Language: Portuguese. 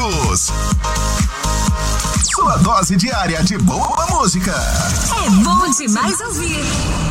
Rádios. Sua dose diária de boa música. É bom demais ouvir.